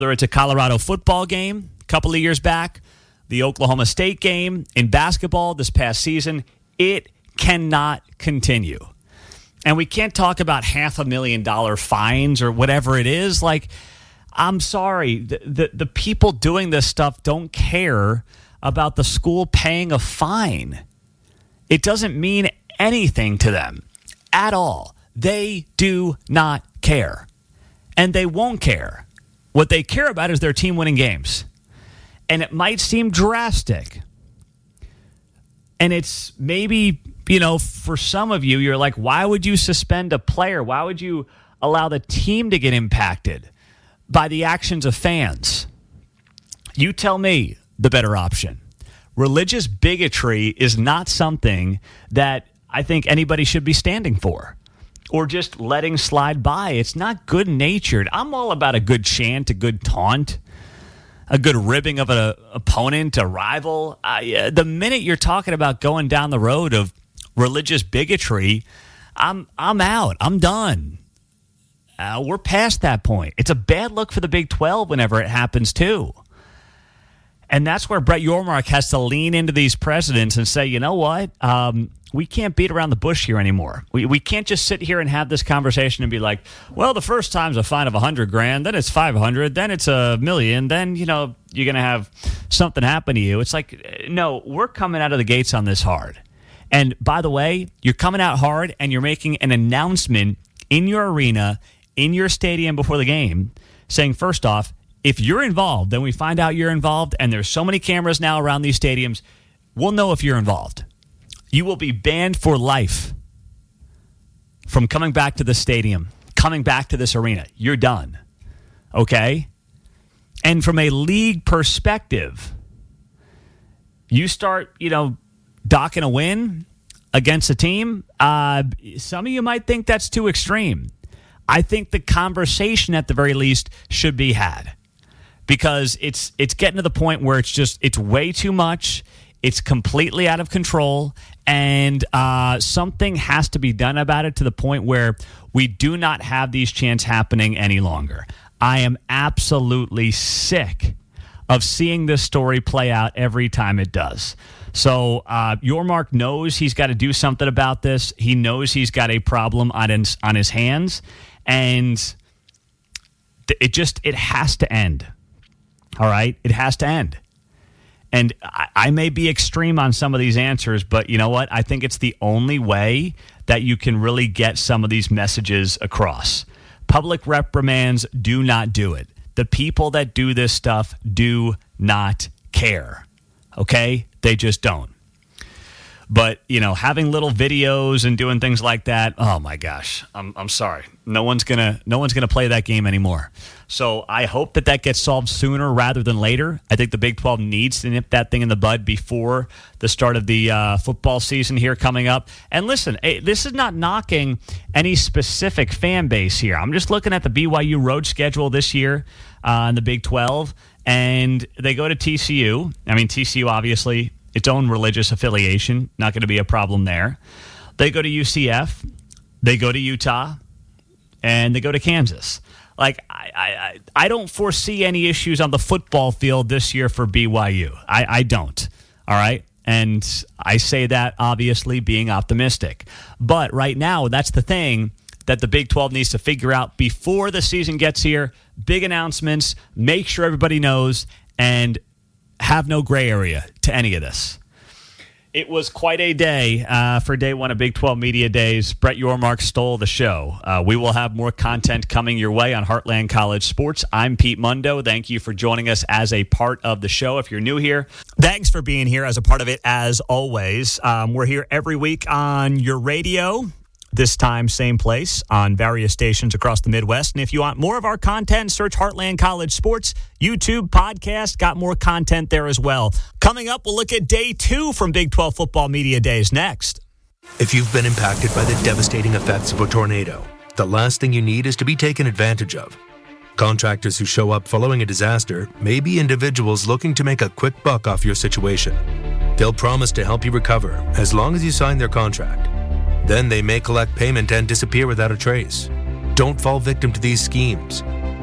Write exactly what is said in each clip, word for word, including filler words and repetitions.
Whether it's a Colorado football game a couple of years back, the Oklahoma State game, in basketball this past season, it cannot continue. And we can't talk about half a million dollar fines or whatever it is. Like, I'm sorry, the, the, the people doing this stuff don't care about the school paying a fine. It doesn't mean anything to them at all. They do not care. And they won't care. What they care about is their team winning games. And it might seem drastic. And it's maybe, you know, for some of you, you're like, why would you suspend a player? Why would you allow the team to get impacted by the actions of fans? You tell me the better option. Religious bigotry is not something that I think anybody should be standing for or just letting slide by. It's not good-natured. I'm all about a good chant, a good taunt, a good ribbing of an opponent, a rival. I, uh, the minute you're talking about going down the road of religious bigotry, I'm I'm out. I'm done. Uh, we're past that point. It's a bad look for the Big twelve whenever it happens, too. And that's where Brett Yormark has to lean into these presidents and say, you know what? Um, we can't beat around the bush here anymore. We we can't just sit here and have this conversation and be like, well, the first time's a fine of a hundred grand, then it's five hundred, then it's a million, then, you know, you're going to have something happen to you. It's like, no, we're coming out of the gates on this hard. And by the way, you're coming out hard and you're making an announcement in your arena, in your stadium before the game, saying, first off, if you're involved, then we find out you're involved, and there's so many cameras now around these stadiums, we'll know if you're involved. You will be banned for life from coming back to the stadium, coming back to this arena. You're done. Okay? And from a league perspective, you start, you know, docking a win against a team, uh, some of you might think that's too extreme. I think the conversation, at the very least, should be had. Because it's it's getting to the point where it's just, it's way too much. It's completely out of control. And uh, something has to be done about it to the point where we do not have these chants happening any longer. I am absolutely sick of seeing this story play out every time it does. So uh, Yormark knows he's got to do something about this. He knows he's got a problem on his, on his hands. And it just, it has to end. All right? It has to end. And I, I may be extreme on some of these answers, but you know what? I think it's the only way that you can really get some of these messages across. Public reprimands do not do it. The people that do this stuff do not care. Okay? They just don't. But, you know, having little videos and doing things like that, oh my gosh, I'm I'm sorry. No one's gonna no one's gonna play that game anymore. So I hope that that gets solved sooner rather than later. I think the Big twelve needs to nip that thing in the bud before the start of the uh, football season here coming up. And listen, this is not knocking any specific fan base here. I'm just looking at the B Y U road schedule this year uh, in the Big twelve, and they go to T C U. I mean, T C U obviously, its own religious affiliation, not going to be a problem there. They go to U C F, they go to Utah, and they go to Kansas. Like, I, I, I don't foresee any issues on the football field this year for B Y U. I, I don't, all right? And I say that, obviously, being optimistic. But right now, that's the thing that the Big twelve needs to figure out before the season gets here. Big announcements, make sure everybody knows, and have no gray area to any of this. It was quite a day uh, for day one of Big twelve Media Days. Brett Yormark stole the show. Uh, we will have more content coming your way on Heartland College Sports. I'm Pete Mundo. Thank you for joining us as a part of the show. If you're new here, thanks for being here as a part of it, as always. Um, we're here every week on your radio. This time, same place on various stations across the Midwest. And if you want more of our content, search Heartland College Sports, YouTube, podcast, got more content there as well. Coming up, we'll look at day two from Big twelve Football Media Days next. If you've been impacted by the devastating effects of a tornado, the last thing you need is to be taken advantage of. Contractors who show up following a disaster may be individuals looking to make a quick buck off your situation. They'll promise to help you recover as long as you sign their contract. Then they may collect payment and disappear without a trace. Don't fall victim to these schemes.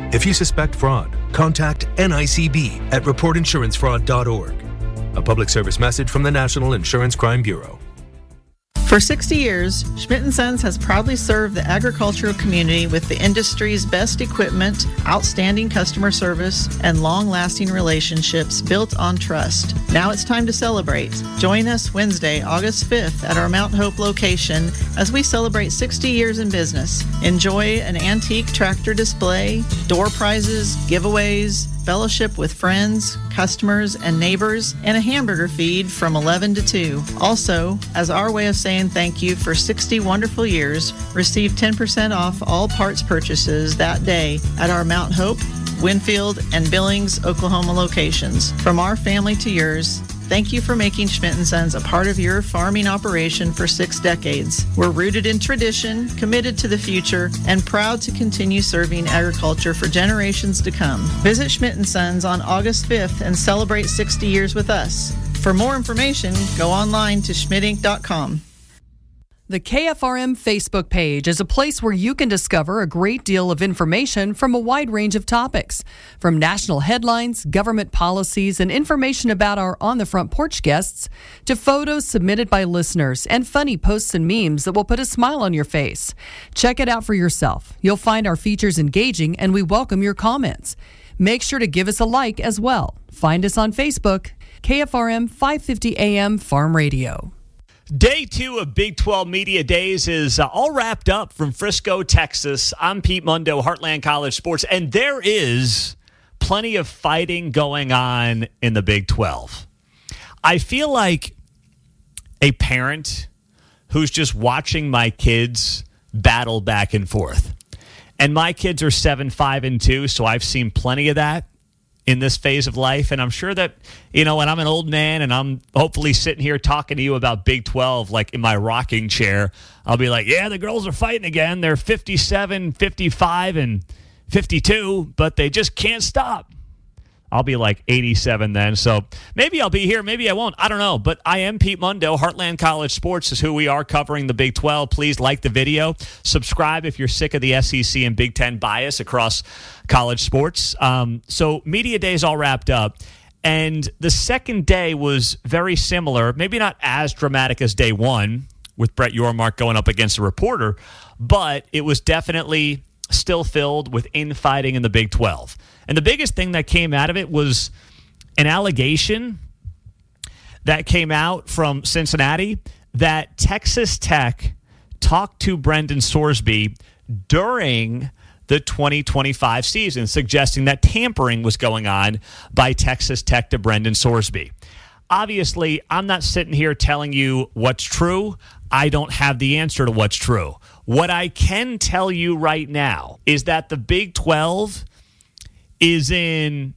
If you suspect fraud, contact N I C B at report insurance fraud dot org. A public service message from the National Insurance Crime Bureau. For sixty years, Schmidt and Sons has proudly served the agricultural community with the industry's best equipment, outstanding customer service, and long-lasting relationships built on trust. Now it's time to celebrate. Join us Wednesday, August fifth at our Mount Hope location as we celebrate sixty years in business. Enjoy an antique tractor display, door prizes, giveaways, fellowship with friends, customers, and neighbors, and a hamburger feed from eleven to two. Also, as our way of saying thank you for sixty wonderful years, receive ten percent off all parts purchases that day at our Mount Hope, Winfield, and Billings, Oklahoma locations. From our family to yours, thank you for making Schmidt and Sons a part of your farming operation for six decades. We're rooted in tradition, committed to the future, and proud to continue serving agriculture for generations to come. Visit Schmidt and Sons on August fifth and celebrate sixty years with us. For more information, go online to schmidt inc dot com. The K F R M Facebook page is a place where you can discover a great deal of information from a wide range of topics, from national headlines, government policies, and information about our On the Front Porch guests, to photos submitted by listeners and funny posts and memes that will put a smile on your face. Check it out for yourself. You'll find our features engaging, and we welcome your comments. Make sure to give us a like as well. Find us on Facebook, K F R M five fifty A M Farm Radio. Day two of Big twelve Media Days is uh, all wrapped up from Frisco, Texas. I'm Pete Mundo, Heartland College Sports, and there is plenty of fighting going on in the Big twelve. I feel like a parent who's just watching my kids battle back and forth. And my kids are seven, five, and two, so I've seen plenty of that in this phase of life. And I'm sure that, you know, when I'm an old man and I'm hopefully sitting here talking to you about Big twelve, like in my rocking chair, I'll be like, yeah, the girls are fighting again. They're fifty-seven, fifty-five, and fifty-two, but they just can't stop. I'll be like eighty-seven then. So maybe I'll be here. Maybe I won't. I don't know. But I am Pete Mundo. Heartland College Sports is who we are, covering the Big twelve. Please like the video. Subscribe if you're sick of the S E C and Big Ten bias across college sports. Um, so Media Day is all wrapped up. And the second day was very similar. Maybe not as dramatic as day one with Brett Yormark going up against a reporter. But it was definitely still filled with infighting in the Big twelve. And the biggest thing that came out of it was an allegation that came out from Cincinnati that Texas Tech talked to Brendan Sorsby during the twenty twenty-five season, suggesting that tampering was going on by Texas Tech to Brendan Sorsby. Obviously, I'm not sitting here telling you what's true. I don't have the answer to what's true. What I can tell you right now is that the Big twelve is in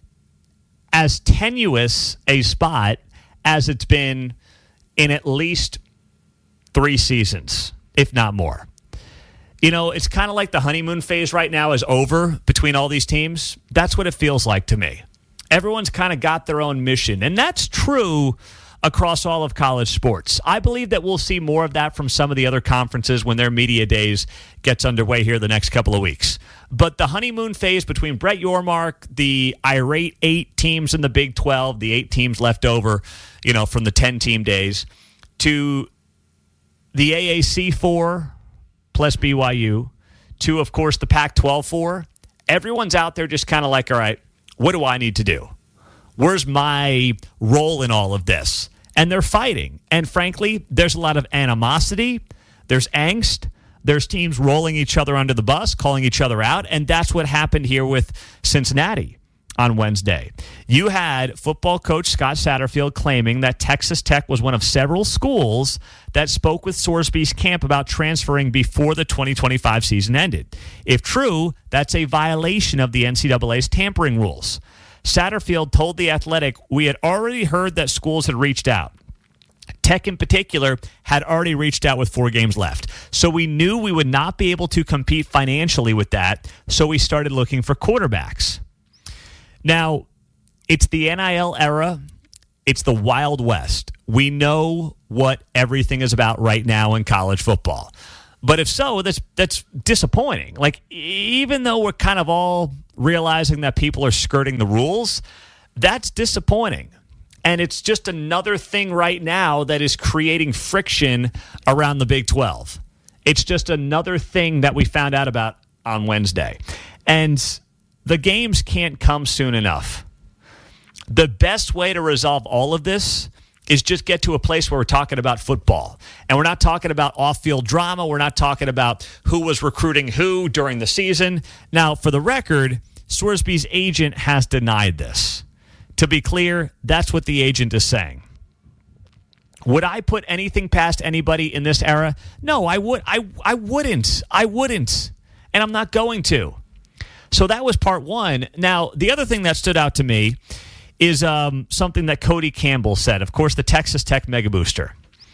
as tenuous a spot as it's been in at least three seasons, if not more. You know, it's kind of like the honeymoon phase right now is over between all these teams. That's what it feels like to me. Everyone's kind of got their own mission, and that's true across all of college sports. I believe that we'll see more of that from some of the other conferences when their media days gets underway here the next couple of weeks. But the honeymoon phase between Brett Yormark, the irate eight teams in the Big twelve, the eight teams left over, you know, from the ten-team days, to the A A C four plus B Y U, to, of course, the Pac twelve four, everyone's out there just kind of like, all right, what do I need to do? Where's my role in all of this? And they're fighting. And frankly, there's a lot of animosity. There's angst. There's teams rolling each other under the bus, calling each other out. And that's what happened here with Cincinnati on Wednesday. You had football coach Scott Satterfield claiming that Texas Tech was one of several schools that spoke with Sorsby's camp about transferring before the twenty twenty-five season ended. If true, that's a violation of the N C double A's tampering rules. Satterfield told The Athletic, we had already heard that schools had reached out. Tech in particular had already reached out with four games left. So we knew we would not be able to compete financially with that, so we started looking for quarterbacks. Now, it's the N I L era. It's the Wild West. We know what everything is about right now in college football. But if so, that's that's disappointing. Like, even though we're kind of all realizing that people are skirting the rules, that's disappointing. And it's just another thing right now that is creating friction around the Big twelve. It's just another thing that we found out about on Wednesday. And the games can't come soon enough. The best way to resolve all of this is just get to a place where we're talking about football. And we're not talking about off-field drama. We're not talking about who was recruiting who during the season. Now, for the record, Swearsby's agent has denied this. To be clear, that's what the agent is saying. Would I put anything past anybody in this era? No, I would. I I wouldn't. I wouldn't. And I'm not going to. So that was part one. Now, the other thing that stood out to me is um, something that Cody Campbell said. Of course, the Texas Tech Mega Booster.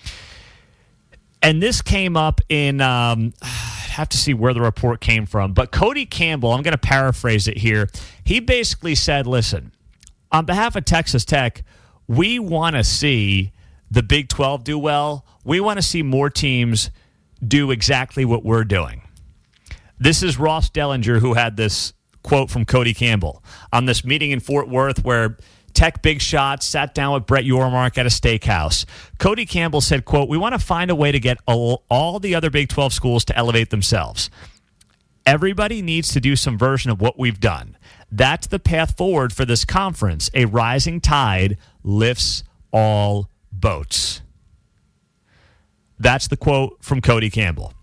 And this came up in, um, I have to see where the report came from. But Cody Campbell, I'm going to paraphrase it here. He basically said, listen, on behalf of Texas Tech, we want to see the Big twelve do well. We want to see more teams do exactly what we're doing. This is Ross Dellinger who had this quote from Cody Campbell on this meeting in Fort Worth where Tech big shots sat down with Brett Yormark at a steakhouse. Cody Campbell said, quote, we want to find a way to get all, all the other Big twelve schools to elevate themselves. Everybody needs to do some version of what we've done. That's the path forward for this conference. A rising tide lifts all boats. That's the quote from Cody Campbell.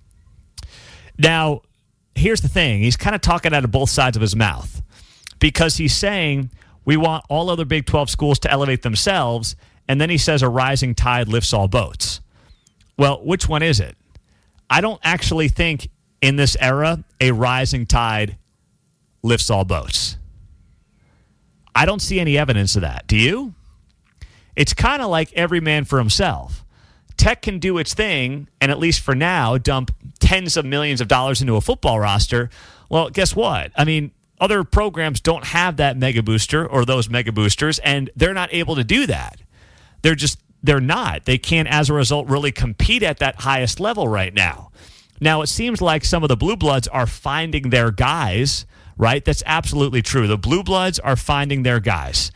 Now, here's the thing. He's kind of talking out of both sides of his mouth because he's saying we want all other Big twelve schools to elevate themselves, and then he says a rising tide lifts all boats. Well, which one is it? I don't actually think in this era a rising tide lifts all boats. I don't see any evidence of that. Do you? It's kind of like every man for himself. Tech can do its thing, and at least for now, dump tens of millions of dollars into a football roster. Well, guess what? I mean, other programs don't have that mega booster or those mega boosters, and they're not able to do that. They're just, they're not. They can't, as a result, really compete at that highest level right now. Now, it seems like some of the Blue Bloods are finding their guys, right? That's absolutely true. The Blue Bloods are finding their guys.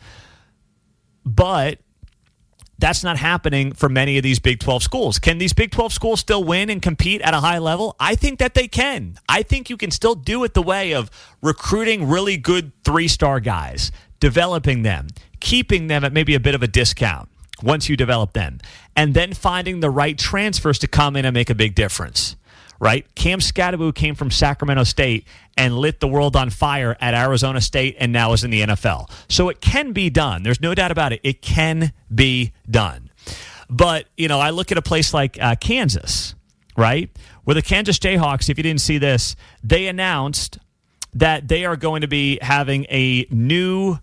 But that's not happening for many of these Big twelve schools. Can these Big twelve schools still win and compete at a high level? I think that they can. I think you can still do it the way of recruiting really good three-star guys, developing them, keeping them at maybe a bit of a discount once you develop them, and then finding the right transfers to come in and make a big difference. Right? Cam Skattebo came from Sacramento State and lit the world on fire at Arizona State and now is in the N F L. So it can be done. There's no doubt about it. It can be done. But, you know, I look at a place like uh, Kansas, right? Where the Kansas Jayhawks, if you didn't see this, they announced that they are going to be having a new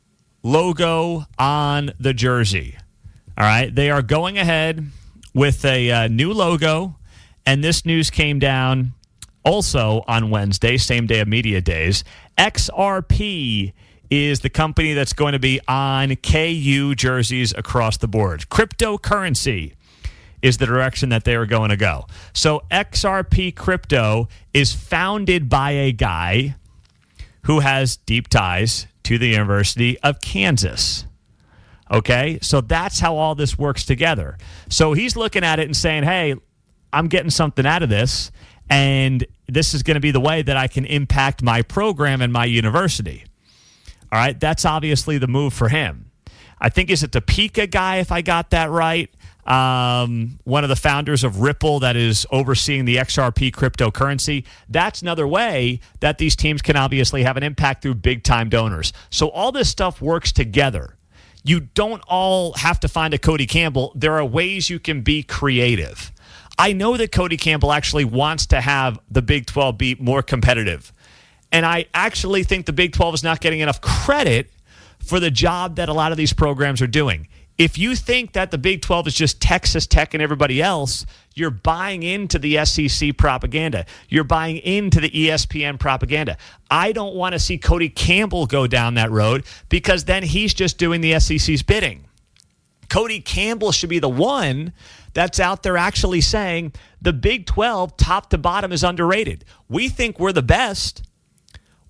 logo on the jersey. All right? They are going ahead with a uh, new logo. And this news came down also on Wednesday, same day of media days. X R P is the company that's going to be on K U jerseys across the board. Cryptocurrency is the direction that they are going to go. So X R P Crypto is founded by a guy who has deep ties to the University of Kansas. Okay? So that's how all this works together. So he's looking at it and saying, hey, I'm getting something out of this, and this is going to be the way that I can impact my program and my university. All right, that's obviously the move for him. I think is it the Topeka guy, if I got that right, um, one of the founders of Ripple that is overseeing the X R P cryptocurrency. That's another way that these teams can obviously have an impact through big-time donors. So all this stuff works together. You don't all have to find a Cody Campbell. There are ways you can be creative. I know that Cody Campbell actually wants to have the Big twelve be more competitive. And I actually think the Big twelve is not getting enough credit for the job that a lot of these programs are doing. If you think that the Big twelve is just Texas Tech and everybody else, you're buying into the S E C propaganda. You're buying into the E S P N propaganda. I don't want to see Cody Campbell go down that road because then he's just doing the S E C's bidding. Cody Campbell should be the one that's out there actually saying the Big twelve, top to bottom, is underrated. We think we're the best.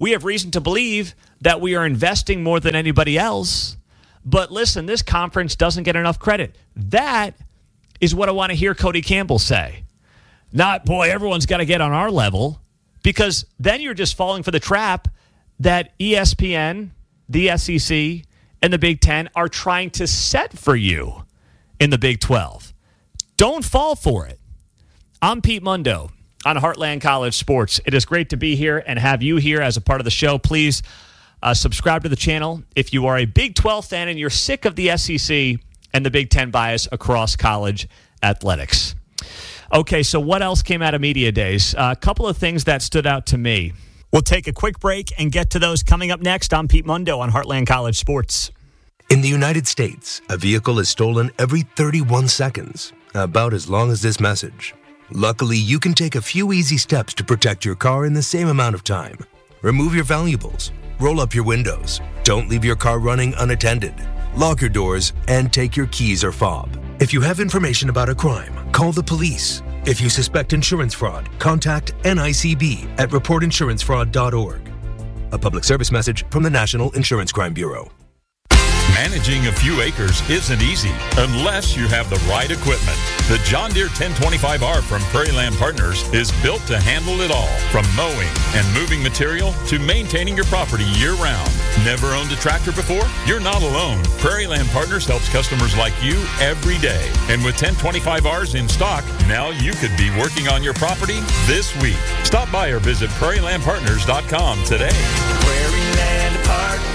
we have reason to believe that we are investing more than anybody else. But listen, this conference doesn't get enough credit. That is what I want to hear Cody Campbell say. Not, boy, everyone's got to get on our level, because then you're just falling for the trap that E S P N, the S E C, and the Big Ten are trying to set for you in the Big twelve. Don't fall for it. I'm Pete Mundo on Heartland College Sports. It is great to be here and have you here as a part of the show. Please uh, subscribe to the channel if you are a Big twelve fan and you're sick of the S E C and the Big Ten bias across college athletics. Okay, so what else came out of Media Days? Uh, a couple of things that stood out to me. We'll take a quick break and get to those coming up next. I'm Pete Mundo on Heartland College Sports. In the United States, a vehicle is stolen every thirty-one seconds, about as long as this message. Luckily, you can take a few easy steps to protect your car in the same amount of time. Remove your valuables, roll up your windows, don't leave your car running unattended, lock your doors, and take your keys or fob. If you have information about a crime, call the police. If you suspect insurance fraud, contact N I C B at report insurance fraud dot org. A public service message from the National Insurance Crime Bureau. Managing a few acres isn't easy unless you have the right equipment. The John Deere ten twenty-five R from Prairie Land Partners is built to handle it all, from mowing and moving material to maintaining your property year-round. Never owned a tractor before? You're not alone. Prairie Land Partners helps customers like you every day. And with ten twenty-five Rs in stock, now you could be working on your property this week. Stop by or visit prairie land partners dot com today. Prairie Land Partners.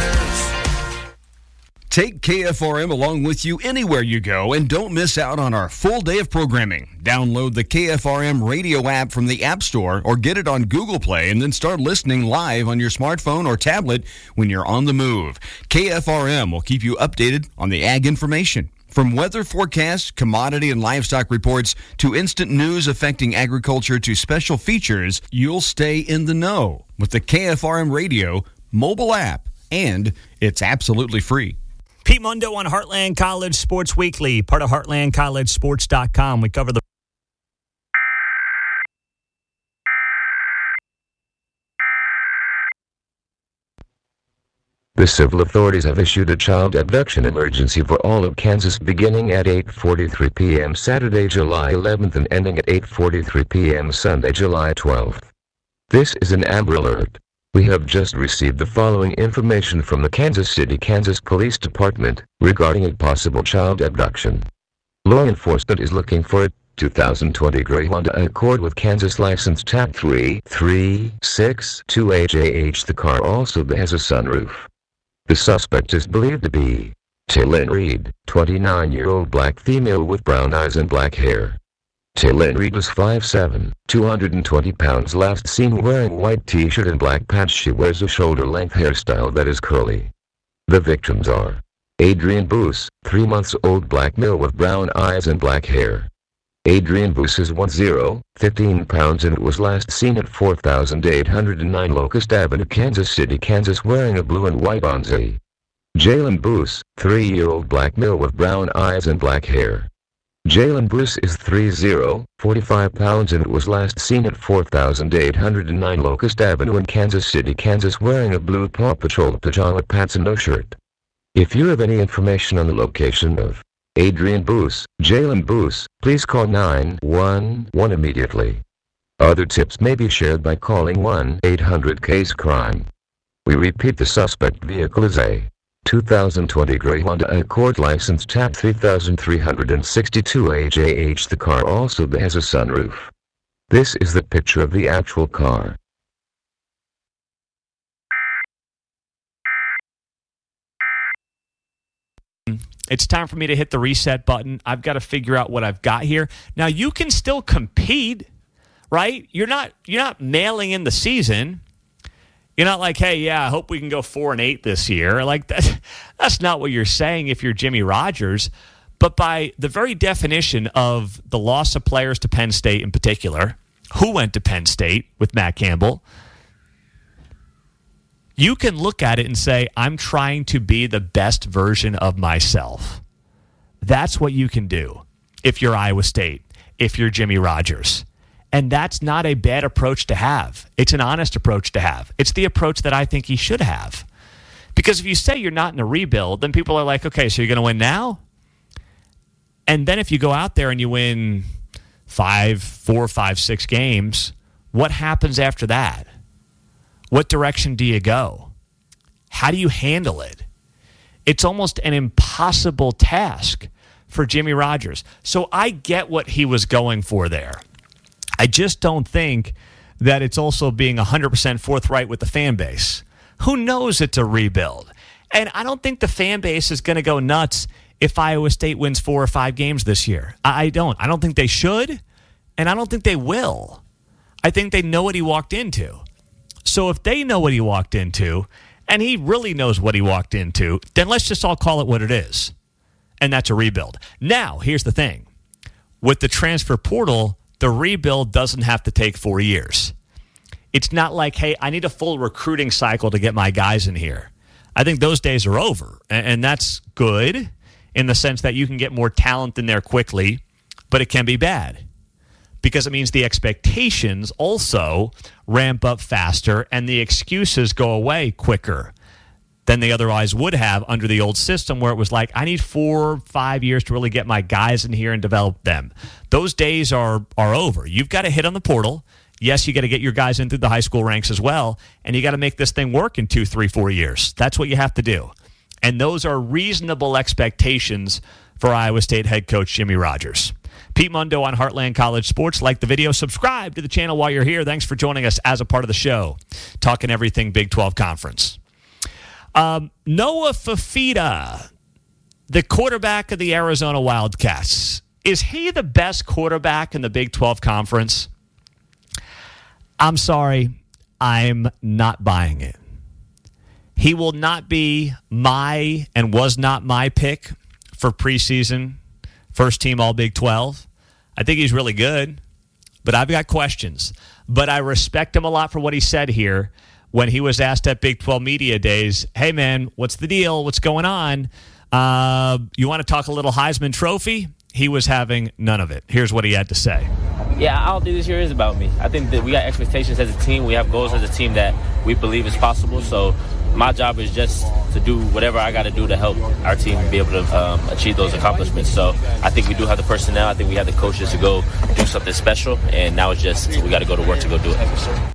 Take K F R M along with you anywhere you go and don't miss out on our full day of programming. Download the K F R M radio app from the App Store or get it on Google Play and then start listening live on your smartphone or tablet when you're on the move. K F R M will keep you updated on the ag information. From weather forecasts, commodity and livestock reports, to instant news affecting agriculture to special features, you'll stay in the know with the K F R M radio mobile app, and it's absolutely free. Pete Mundo on Heartland College Sports Weekly, part of heartland college sports dot com. We cover the The civil authorities have issued a child abduction emergency for all of Kansas beginning at eight forty-three p.m. Saturday, July eleventh and ending at eight forty-three p.m. Sunday, July twelfth. This is an Amber Alert. We have just received the following information from the Kansas City, Kansas Police Department regarding a possible child abduction. Law enforcement is looking for a two thousand twenty gray Honda Accord with Kansas license tag three three six two H A H. The car also has a sunroof. The suspect is believed to be Taylin Reed, twenty-nine-year-old black female with brown eyes and black hair. Taylin Reed was five foot seven, two hundred twenty pounds, last seen wearing white t-shirt and black pants. She wears a shoulder-length hairstyle that is curly. The victims are Adrian Boos, three months old, black male with brown eyes and black hair. Adrian Boos is one hundred fifteen pounds and was last seen at four thousand eight hundred nine Locust Avenue, Kansas City, Kansas, wearing a blue and white onesie. Jalen Boos, three-year-old black male with brown eyes and black hair. Jalen Boos is three hundred forty-five pounds and was last seen at four thousand eight hundred nine Locust Avenue in Kansas City, Kansas, wearing a blue Paw Patrol pajama pants and no shirt. If you have any information on the location of Adrian Boos, Jalen Boos, please call nine one one immediately. Other tips may be shared by calling one eight hundred case crime. We repeat, the suspect vehicle is a two thousand twenty gray Honda Accord, license tag three thousand three hundred sixty-two H A H. The car also has a sunroof. This is the picture of the actual car. It's time for me to hit the reset button. I've got to figure out what I've got here. Now, you can still compete, right? You're not you're not mailing in the season. You're not like, hey, yeah, I hope we can go four and eight this year. Like that, that's not what you're saying if you're Jimmy Rogers. But by the very definition of the loss of players to Penn State in particular, who went to Penn State with Matt Campbell, you can look at it and say, I'm trying to be the best version of myself. That's what you can do if you're Iowa State, if you're Jimmy Rogers. And that's not a bad approach to have. It's an honest approach to have. It's the approach that I think he should have. Because if you say you're not in a rebuild, then people are like, okay, so you're going to win now? And then if you go out there and you win five, four, five, six games, what happens after that? What direction do you go? How do you handle it? It's almost an impossible task for Jimmy Rogers. So I get what he was going for there. I just don't think that it's also being one hundred percent forthright with the fan base. Who knows it's a rebuild? And I don't think the fan base is going to go nuts if Iowa State wins four or five games this year. I don't. I don't think they should, and I don't think they will. I think they know what he walked into. So if they know what he walked into, and he really knows what he walked into, then let's just all call it what it is. And that's a rebuild. Now, here's the thing. With the transfer portal, the rebuild doesn't have to take four years. It's not like, hey, I need a full recruiting cycle to get my guys in here. I think those days are over. And that's good in the sense that you can get more talent in there quickly, but it can be bad because it means the expectations also ramp up faster and the excuses go away quicker than they otherwise would have under the old system where it was like, I need four or five years to really get my guys in here and develop them. Those days are are over. You've got to hit on the portal. Yes, you got to get your guys in through the high school ranks as well, and you got to make this thing work in two, three, four years. That's what you have to do. And those are reasonable expectations for Iowa State head coach Jimmy Rogers. Pete Mundo on Heartland College Sports. Like the video, subscribe to the channel while you're here. Thanks for joining us as a part of the show, talking everything Big twelve Conference. Um, Noah Fifita, the quarterback of the Arizona Wildcats, is he the best quarterback in the Big twelve Conference? I'm sorry, I'm not buying it. He will not be my and was not my pick for preseason first team all Big twelve. I think he's really good, but I've got questions. But I respect him a lot for what he said here when he was asked at Big twelve Media Days, hey, man, what's the deal? What's going on? Uh, you want to talk a little Heisman Trophy? He was having none of it. Here's what he had to say. Yeah, I don't think this year is about me. I think that we got expectations as a team. We have goals as a team that we believe is possible. So my job is just to do whatever I got to do to help our team be able to um, achieve those accomplishments. So I think we do have the personnel. I think we have the coaches to go do something special. And now it's just we got to go to work to go do it.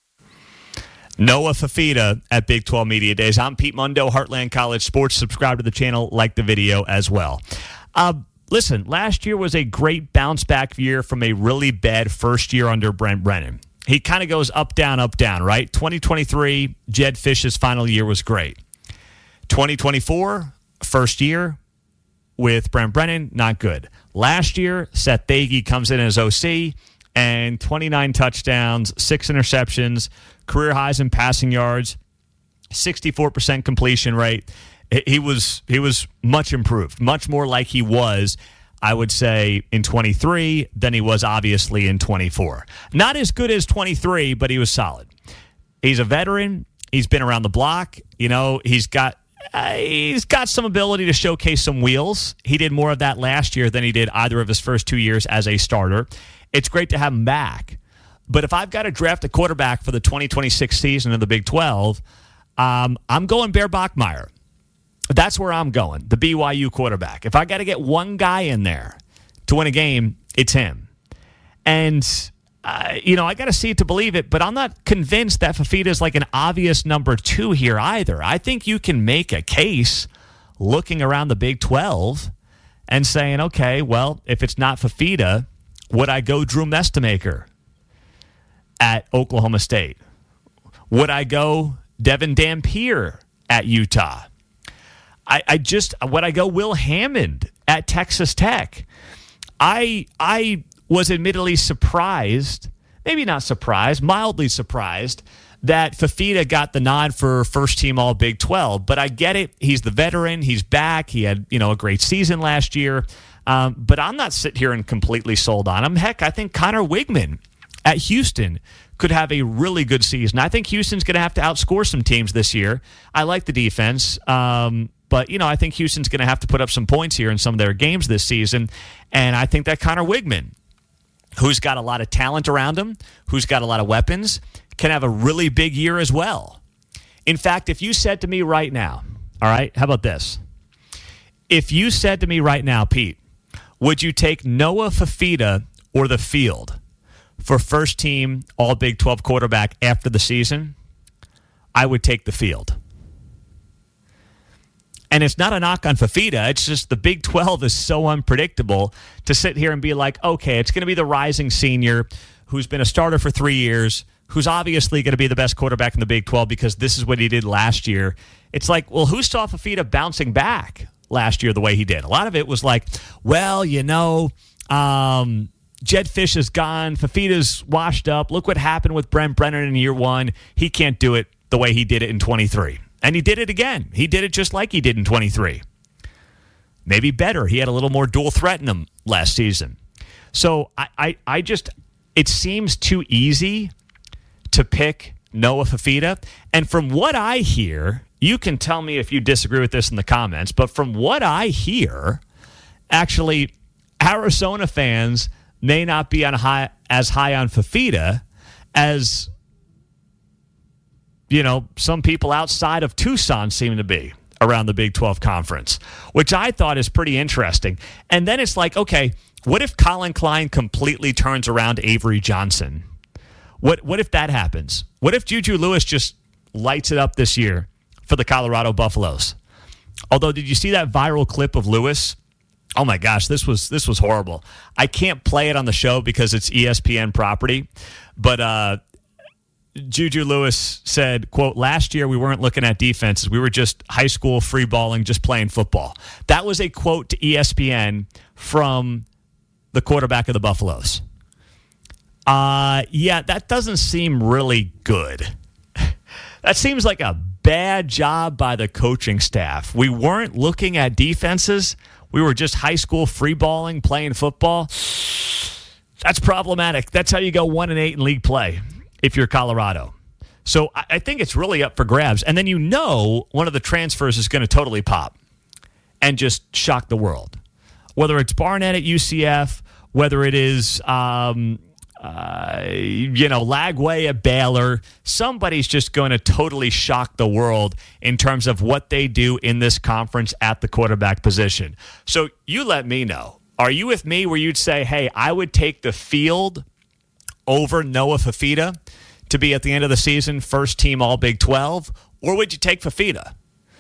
Noah Fifita at Big twelve Media Days. I'm Pete Mundo, Heartland College Sports. Subscribe to the channel, like the video as well. Uh, listen, last year was a great bounce-back year from a really bad first year under Brent Brennan. He kind of goes up, down, up, down, right? twenty twenty-three, Jed Fish's final year was great. twenty twenty-four, first year with Brent Brennan, not good. Last year, Seth Thagey comes in as O C, and twenty-nine touchdowns, six interceptions, career highs in passing yards, sixty-four percent completion rate. He was he was much improved, much more like he was, I would say, in twenty-three than he was obviously in twenty-four. Not as good as twenty-three, but he was solid. He's a veteran. He's been around the block. You know, he's got uh, he's got some ability to showcase some wheels. He did more of that last year than he did either of his first two years as a starter. It's great to have him back. But if I've got to draft a quarterback for the twenty twenty-six season of the Big twelve, um, I'm going Bear Bachmeier. That's where I'm going, the B Y U quarterback. If I got to get one guy in there to win a game, it's him. And, uh, you know, I got to see it to believe it, but I'm not convinced that Fifita is like an obvious number two here either. I think you can make a case looking around the Big twelve and saying, okay, well, if it's not Fifita, would I go Drew Mestamaker at Oklahoma State? Would I go Devin Dampier at Utah? I, I just, would I go Will Hammond at Texas Tech? I I was admittedly surprised, maybe not surprised, mildly surprised, that Fifita got the nod for first team all Big twelve. But I get it. He's the veteran. He's back. He had, you know, a great season last year. Um, but I'm not sitting here and completely sold on him. Heck, I think Connor Wigman at Houston could have a really good season. I think Houston's going to have to outscore some teams this year. I like the defense. Um, but, you know, I think Houston's going to have to put up some points here in some of their games this season. And I think that Connor Wigman who's got a lot of talent around him, who's got a lot of weapons, can have a really big year as well. In fact, if you said to me right now, all right, how about this? If you said to me right now, Pete, would you take Noah Fifita or the field for first team all Big twelve quarterback after the season? I would take the field. And it's not a knock on Fifita. It's just the Big twelve is so unpredictable to sit here and be like, okay, it's going to be the rising senior who's been a starter for three years, who's obviously going to be the best quarterback in the Big twelve because this is what he did last year. It's like, well, who saw Fifita bouncing back last year the way he did? A lot of it was like, well, you know, um, Jed Fish is gone. Fifita's washed up. Look what happened with Brent Brennan in year one. He can't do it the way he did it in twenty-three. And he did it again. He did it just like he did in twenty-three. Maybe better. He had a little more dual threat in him last season. So I, I, I just, it seems too easy to pick Noah Fifita. And from what I hear, you can tell me if you disagree with this in the comments, but from what I hear, actually, Arizona fans may not be on high, as high on Fifita as, you know, some people outside of Tucson seem to be around the Big twelve Conference, which I thought is pretty interesting. And then it's like, okay, what if Colin Klein completely turns around Avery Johnson? What what if that happens? What if Juju Lewis just lights it up this year for the Colorado Buffaloes? Although, did you see that viral clip of Lewis? Oh my gosh, this was this was horrible. I can't play it on the show because it's E S P N property, but uh, Juju Lewis said, quote, last year we weren't looking at defenses. We were just high school free balling, just playing football. That was a quote to E S P N from the quarterback of the Buffaloes. Uh, yeah, that doesn't seem really good. That seems like a bad job by the coaching staff. We weren't looking at defenses. We were just high school free balling, playing football. That's problematic. That's how you go one and eight in league play if you're Colorado. So I think it's really up for grabs. And then you know one of the transfers is going to totally pop and just shock the world. Whether it's Barnett at U C F, whether it is, um, uh, you know, Lagway at Baylor, somebody's just going to totally shock the world in terms of what they do in this conference at the quarterback position. So you let me know. Are you with me where you'd say, hey, I would take the field over Noah Fifita to be at the end of the season first team all Big twelve, or would you take Fifita?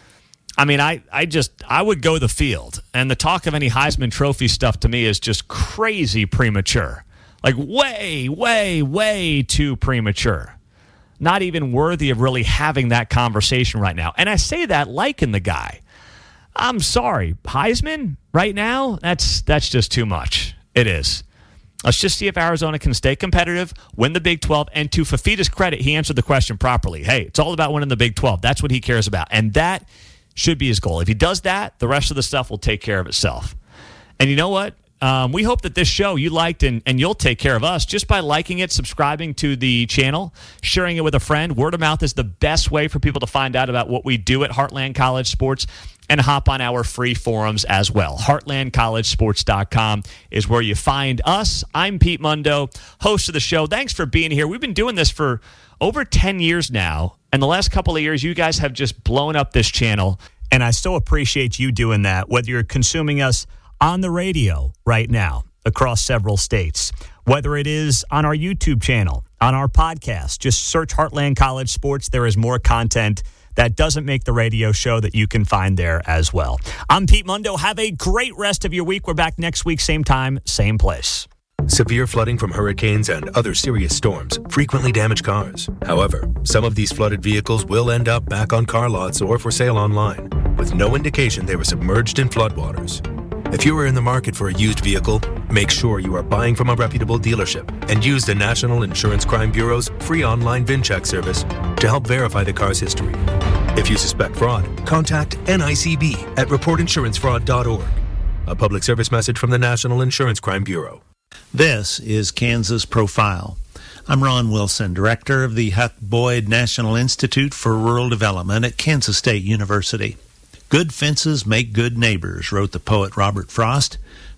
I mean, I, I just I would go the field, and the talk of any Heisman Trophy stuff to me is just crazy premature, like way, way, way too premature. Not even worthy of really having that conversation right now. And I say that liking the guy. I'm sorry, Heisman right now, that's that's just too much. It is. Let's just see if Arizona can stay competitive, win the Big twelve, and to Fifita's credit, he answered the question properly. Hey, it's all about winning the Big twelve. That's what he cares about, and that should be his goal. If he does that, the rest of the stuff will take care of itself. And you know what? Um, we hope that this show you liked, and, and you'll take care of us just by liking it, subscribing to the channel, sharing it with a friend. Word of mouth is the best way for people to find out about what we do at Heartland College Sports, and hop on our free forums as well. heartland college sports dot com is where you find us. I'm Pete Mundo, host of the show. Thanks for being here. We've been doing this for over ten years now, and the last couple of years, you guys have just blown up this channel, and I so appreciate you doing that, whether you're consuming us on the radio right now across several states, whether it is on our YouTube channel, on our podcast. Just search Heartland College Sports. There is more content that doesn't make the radio show that you can find there as well. I'm Pete Mundo. Have a great rest of your week. We're back next week, same time, same place. Severe flooding from hurricanes and other serious storms frequently damage cars. However, some of these flooded vehicles will end up back on car lots or for sale online, with no indication they were submerged in floodwaters. If you are in the market for a used vehicle, make sure you are buying from a reputable dealership and use the National Insurance Crime Bureau's free online VIN check service to help verify the car's history. If you suspect fraud, contact N I C B at report insurance fraud dot org. A public service message from the National Insurance Crime Bureau. This is Kansas Profile. I'm Ron Wilson, director of the Huck Boyd National Institute for Rural Development at Kansas State University. Good fences make good neighbors, wrote the poet Robert Frost.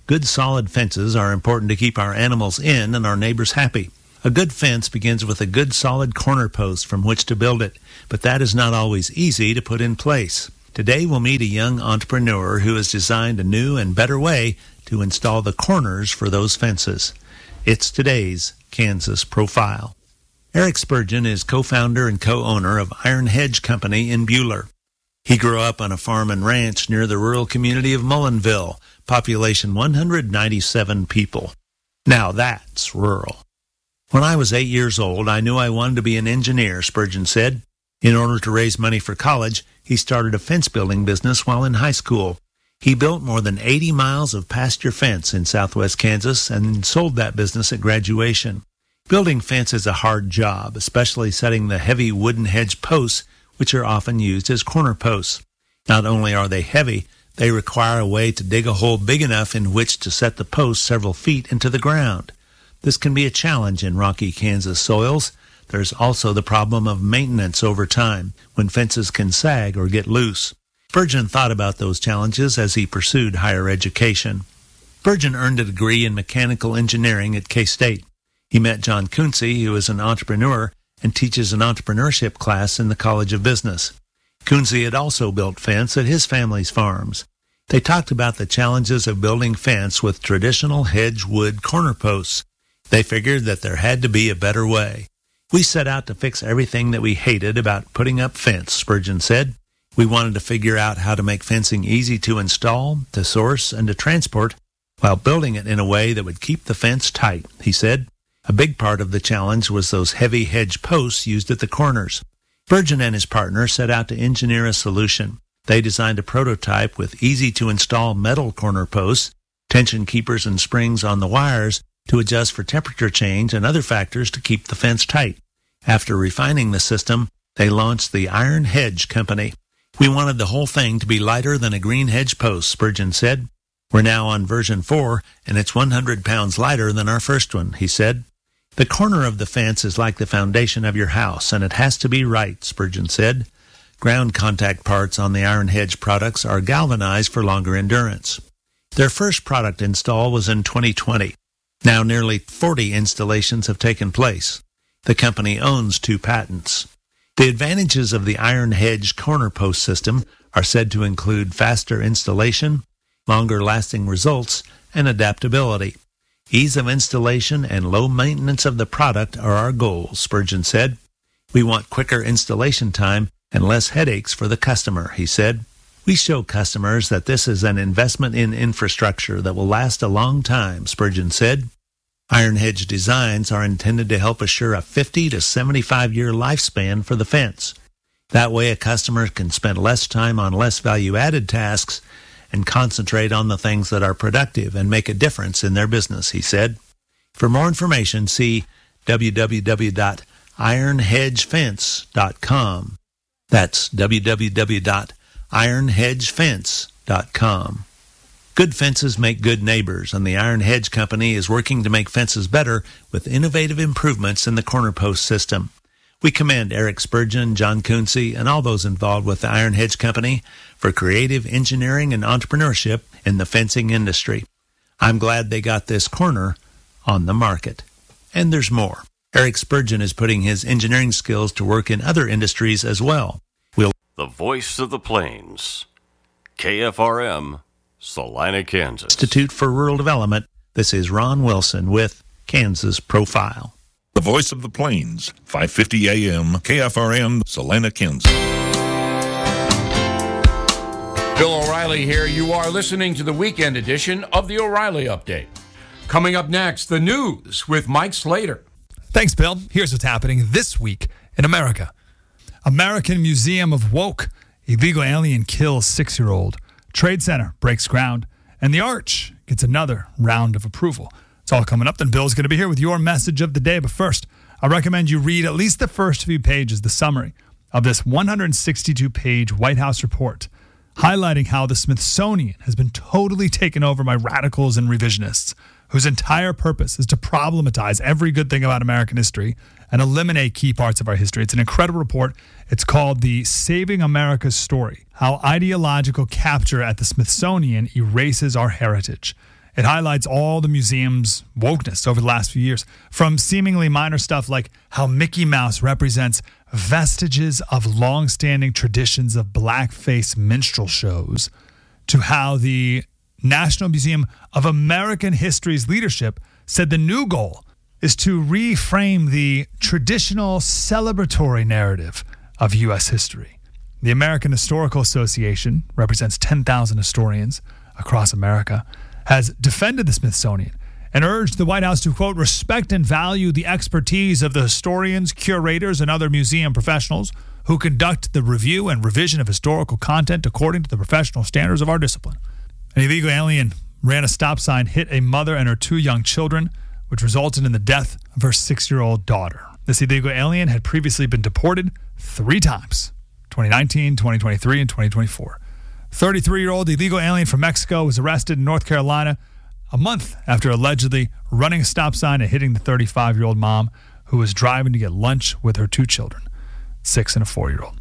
Good solid fences are important to keep our animals in and our neighbors happy. A good fence begins with a good solid corner post from which to build it, but that is not always easy to put in place. Today we'll meet a young entrepreneur who has designed a new and better way to install the corners for those fences. It's today's Kansas Profile. Eric Spurgeon is co-founder and co-owner of Iron Hedge Company in Buhler. He grew up on a farm and ranch near the rural community of Mullenville, population one hundred ninety-seven people. Now that's rural. When I was eight years old, I knew I wanted to be an engineer, Spurgeon said. In order to raise money for college, he started a fence building business while in high school. He built more than eighty miles of pasture fence in southwest Kansas and sold that business at graduation. Building fence is a hard job, especially setting the heavy wooden hedge posts, which are often used as corner posts. Not only are they heavy, they require a way to dig a hole big enough in which to set the post several feet into the ground. This can be a challenge in rocky Kansas soils. There's also the problem of maintenance over time, when fences can sag or get loose. Spurgeon thought about those challenges as he pursued higher education. Spurgeon earned a degree in mechanical engineering at K-State. He met John Kunze, who is an entrepreneur and teaches an entrepreneurship class in the College of Business. Kunze had also built fence at his family's farms. They talked about the challenges of building fence with traditional hedge wood corner posts. They figured that there had to be a better way. We set out to fix everything that we hated about putting up fence, Spurgeon said. We wanted to figure out how to make fencing easy to install, to source, and to transport, while building it in a way that would keep the fence tight, he said. A big part of the challenge was those heavy hedge posts used at the corners. Spurgeon and his partner set out to engineer a solution. They designed a prototype with easy-to-install metal corner posts, tension keepers and springs on the wires to adjust for temperature change and other factors to keep the fence tight. After refining the system, they launched the Iron Hedge Company. We wanted the whole thing to be lighter than a green hedge post, Spurgeon said. We're now on version four, and it's one hundred pounds lighter than our first one, he said. The corner of the fence is like the foundation of your house, and it has to be right, Spurgeon said. Ground contact parts on the Iron Hedge products are galvanized for longer endurance. Their first product install was in twenty twenty. Now nearly forty installations have taken place. The company owns two patents. The advantages of the Iron Hedge corner post system are said to include faster installation, longer lasting results, and adaptability. Ease of installation and low maintenance of the product are our goals, Spurgeon said. We want quicker installation time and less headaches for the customer, he said. We show customers that this is an investment in infrastructure that will last a long time, Spurgeon said. Iron Hedge designs are intended to help assure a fifty to seventy-five year lifespan for the fence. That way a customer can spend less time on less value-added tasks and concentrate on the things that are productive and make a difference in their business, he said. For more information, see w w w dot iron hedge fence dot com. That's w w w dot iron hedge fence dot com. Good fences make good neighbors, and the Iron Hedge Company is working to make fences better with innovative improvements in the corner post system. We commend Eric Spurgeon, John Kunze, and all those involved with the Iron Hedge Company for creative engineering and entrepreneurship in the fencing industry. I'm glad they got this corner on the market. And there's more. Eric Spurgeon is putting his engineering skills to work in other industries as well. We'll The Voice of the Plains, K F R M, Salina, Kansas. Institute for Rural Development. This is Ron Wilson with Kansas Profile. The Voice of the Plains, five fifty A M, K F R M, Salina, Kansas. Bill O'Reilly here. You are listening to the weekend edition of the O'Reilly Update. Coming up next, the news with Mike Slater. Thanks, Bill. Here's what's happening this week in America. American Museum of Woke. Illegal alien kills six-year-old. Trade Center breaks ground. And the Arch gets another round of approval. It's all coming up. Then Bill's going to be here with your message of the day. But first, I recommend you read at least the first few pages, the summary of this one hundred sixty-two page White House report, highlighting how the Smithsonian has been totally taken over by radicals and revisionists, whose entire purpose is to problematize every good thing about American history and eliminate key parts of our history. It's an incredible report. It's called the Saving America's Story, How Ideological Capture at the Smithsonian Erases Our Heritage. It highlights all the museum's wokeness over the last few years, from seemingly minor stuff like how Mickey Mouse represents vestiges of long-standing traditions of blackface minstrel shows, to how the National Museum of American History's leadership said the new goal is to reframe the traditional celebratory narrative of U S history. The American Historical Association represents ten thousand historians across America, has defended the Smithsonian and urged the White House to, quote, respect and value the expertise of the historians, curators, and other museum professionals who conduct the review and revision of historical content according to the professional standards of our discipline. An illegal alien ran a stop sign, hit a mother and her two young children, which resulted in the death of her six-year-old daughter. This illegal alien had previously been deported three times, twenty nineteen, twenty twenty-three, and twenty twenty-four. thirty-three-year-old illegal alien from Mexico was arrested in North Carolina a month after allegedly running a stop sign and hitting the thirty-five-year-old mom who was driving to get lunch with her two children, six and a four-year-old.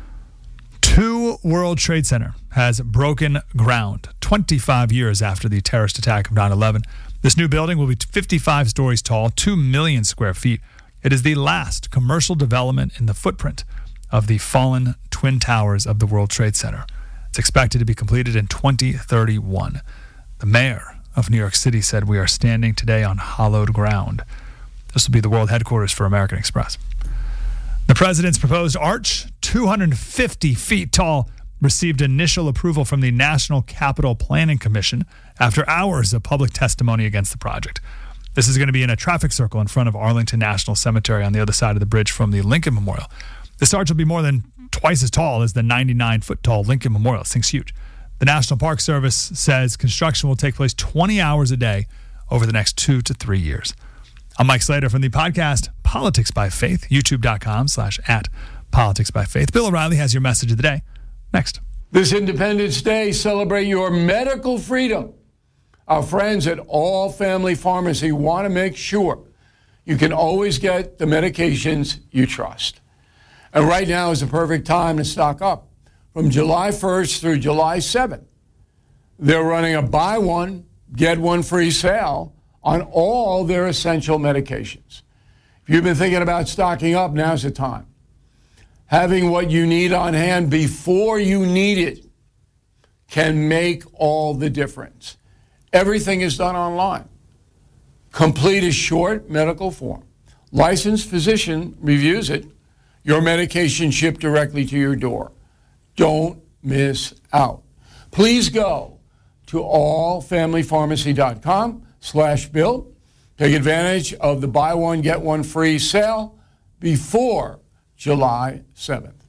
Two World Trade Center has broken ground twenty-five years after the terrorist attack of nine eleven. This new building will be fifty-five stories tall, two million square feet. It is the last commercial development in the footprint of the fallen Twin Towers of the World Trade Center. It's expected to be completed in twenty thirty-one. The mayor of New York City said, "We are standing today on hallowed ground." This will be the world headquarters for American Express. The president's proposed arch, two hundred fifty feet tall, received initial approval from the National Capital Planning Commission after hours of public testimony against the project. This is going to be in a traffic circle in front of Arlington National Cemetery on the other side of the bridge from the Lincoln Memorial. This arch will be more than twice as tall as the ninety-nine foot tall Lincoln Memorial. This thing's huge. The National Park Service says construction will take place twenty hours a day over the next two to three years. I'm Mike Slater from the podcast Politics by Faith, youtube.com slash at Politics by Faith. Bill O'Reilly has your message of the day. Next. This Independence Day, celebrate your medical freedom. Our friends at All Family Pharmacy want to make sure you can always get the medications you trust. And right now is the perfect time to stock up. From July first through July seventh, they're running a buy one, get one free sale on all their essential medications. If you've been thinking about stocking up, now's the time. Having what you need on hand before you need it can make all the difference. Everything is done online. Complete a short medical form. Licensed physician reviews it. Your medication shipped directly to your door. Don't miss out. Please go to allfamilypharmacy.com slash bill. Take advantage of the buy one, get one free sale before July seventh.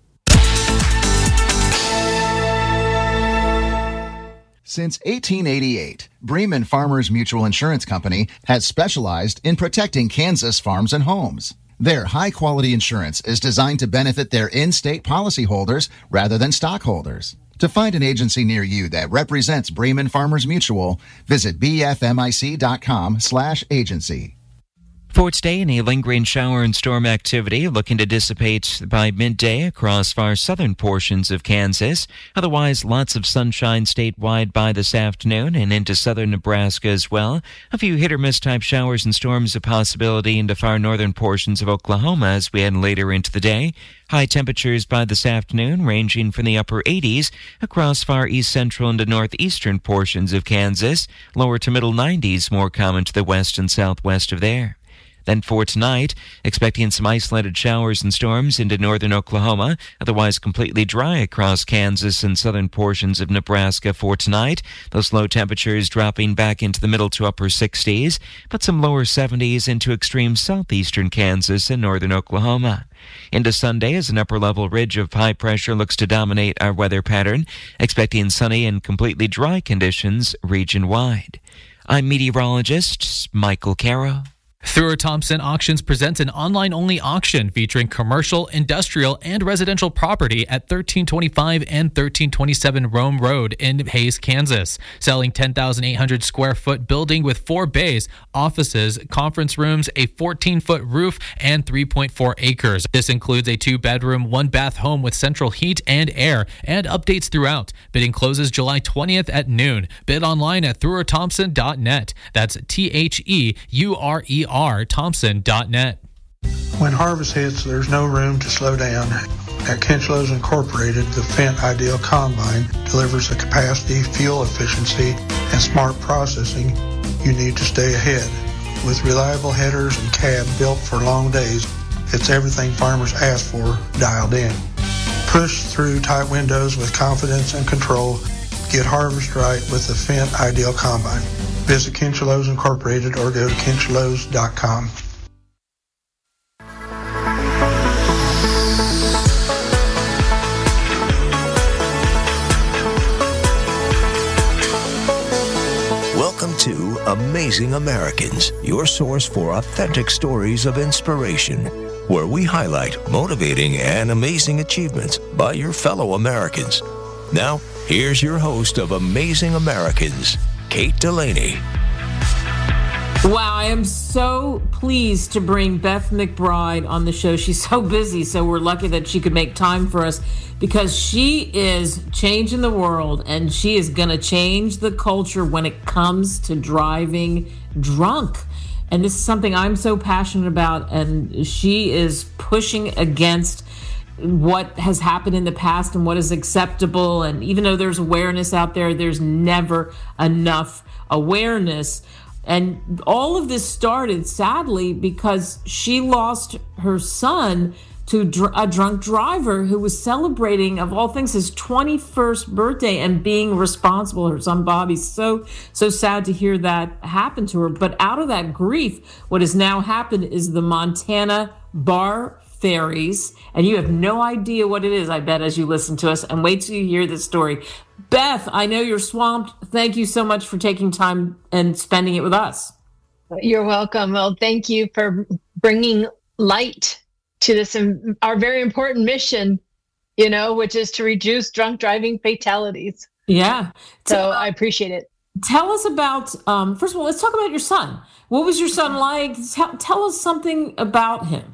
Since eighteen eighty-eight, Bremen Farmers Mutual Insurance Company has specialized in protecting Kansas farms and homes. Their high-quality insurance is designed to benefit their in-state policyholders rather than stockholders. To find an agency near you that represents Bremen Farmers Mutual, visit bfmic.com slash agency. For today, any lingering shower and storm activity looking to dissipate by midday across far southern portions of Kansas. Otherwise, lots of sunshine statewide by this afternoon and into southern Nebraska as well. A few hit-or-miss type showers and storms a possibility into far northern portions of Oklahoma as we head later into the day. High temperatures by this afternoon ranging from the upper eighties across far east central into northeastern portions of Kansas. Lower to middle nineties more common to the west and southwest of there. Then for tonight, expecting some isolated showers and storms into northern Oklahoma, otherwise completely dry across Kansas and southern portions of Nebraska for tonight. Those low temperatures dropping back into the middle to upper sixties, but some lower seventies into extreme southeastern Kansas and northern Oklahoma. Into Sunday as an upper-level ridge of high pressure looks to dominate our weather pattern, expecting sunny and completely dry conditions region-wide. I'm meteorologist Michael Caro. Thurr Thompson Auctions presents an online-only auction featuring commercial, industrial, and residential property at thirteen twenty-five and thirteen twenty-seven Rome Road in Hays, Kansas. Selling ten thousand eight hundred square foot building with four bays, offices, conference rooms, a fourteen foot roof, and three point four acres. This includes a two-bedroom, one-bath home with central heat and air, and updates throughout. Bidding closes July twentieth at noon. Bid online at thurr thompson dot net. That's T H E U R E R Thompson dot net. When harvest hits, there's no room to slow down. At Kinchlows Incorporated, the Fendt Ideal Combine delivers the capacity, fuel efficiency, and smart processing you need to stay ahead. With reliable headers and cab built for long days, it's everything farmers ask for dialed in. Push through tight windows with confidence and control. Get harvest right with the Fendt Ideal Combine. Visit Kinchlows Incorporated or go to kinchlows dot com. Welcome to Amazing Americans, your source for authentic stories of inspiration, where we highlight motivating and amazing achievements by your fellow Americans. Now, here's your host of Amazing Americans, Kate Delaney. Wow, I am so pleased to bring Beth McBride on the show. She's so busy, so we're lucky that she could make time for us because she is changing the world and she is going to change the culture when it comes to driving drunk. And this is something I'm so passionate about, and she is pushing against what has happened in the past and what is acceptable. And even though there's awareness out there, there's never enough awareness. And all of this started, sadly, because she lost her son to dr- a drunk driver who was celebrating, of all things, his twenty-first birthday and being responsible. Her son Bobby's so, so sad to hear that happen to her. But out of that grief, what has now happened is the Montana Bar Ferries, and you have no idea what it is, I bet, as you listen to us, and wait till you hear this story. Beth, I know you're swamped. Thank you so much for taking time and spending it with us. You're welcome. Well, thank you for bringing light to this, our very important mission, you know, which is to reduce drunk driving fatalities. Yeah. So tell, I appreciate it. Tell us about, um, first of all, let's talk about your son. What was your son like? Tell, tell us something about him.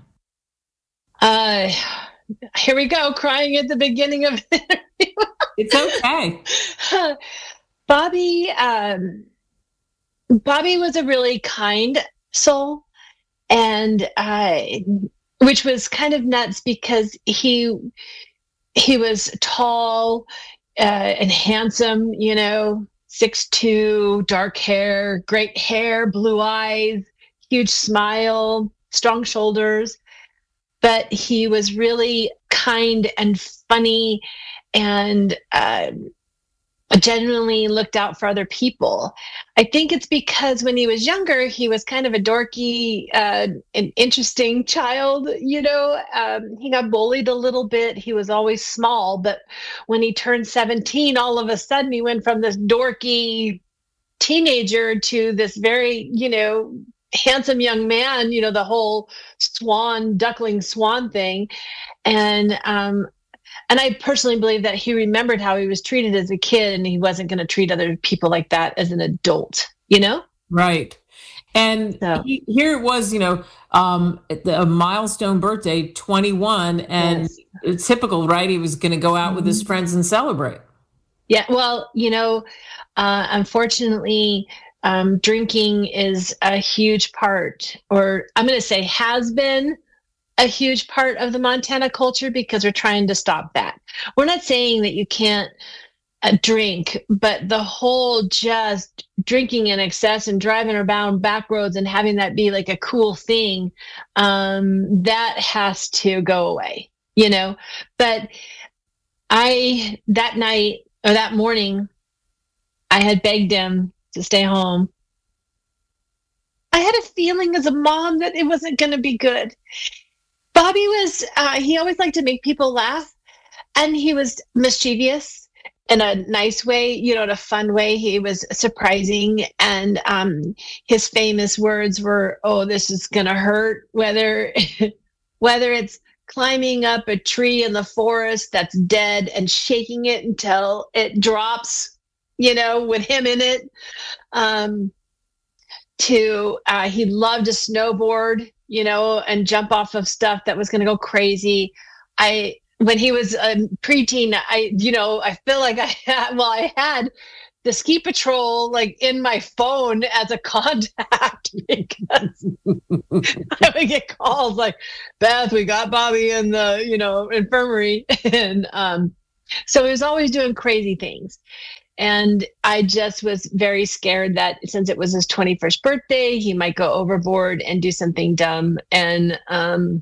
Uh, here we go, crying at the beginning of the interview. It's okay. Bobby, um, Bobby was a really kind soul, and uh, which was kind of nuts because he he was tall uh, and handsome, you know, six two, dark hair, great hair, blue eyes, huge smile, strong shoulders. But he was really kind and funny and uh, genuinely looked out for other people. I think it's because when he was younger, he was kind of a dorky, uh, an interesting child, you know. Um, he got bullied a little bit. He was always small, but when he turned seventeen, all of a sudden he went from this dorky teenager to this very, you know, handsome young man, you know, the whole swan, duckling swan thing. And, um, and I personally believe that he remembered how he was treated as a kid, and he wasn't going to treat other people like that as an adult, you know? Right. And so. he, here it was, you know, um, a milestone birthday, twenty-one, and yes. It's typical, right? He was going to go out mm-hmm. with his friends and celebrate. Yeah. Well, you know, uh, unfortunately, Um, drinking is a huge part, or I'm going to say has been a huge part of the Montana culture, because we're trying to stop that. We're not saying that you can't uh, drink, but the whole just drinking in excess and driving around back roads and having that be like a cool thing, um, that has to go away, you know? But I, that night or that morning, I had begged him to stay home. I had a feeling as a mom that it wasn't going to be good. Bobby was, uh, he always liked to make people laugh, and he was mischievous, in a nice way, you know, in a fun way. He was surprising. And um, his famous words were, oh, this is going to hurt, whether, whether it's climbing up a tree in the forest that's dead and shaking it until it drops, you know, with him in it. Um, to, uh, he loved to snowboard, you know, and jump off of stuff that was going to go crazy. I, when he was a preteen, I, you know, I feel like I had, well, I had the ski patrol like in my phone as a contact because I would get calls like, Beth, we got Bobby in the, you know, infirmary. And um, so he was always doing crazy things. And I just was very scared that since it was his twenty-first birthday, he might go overboard and do something dumb. And um,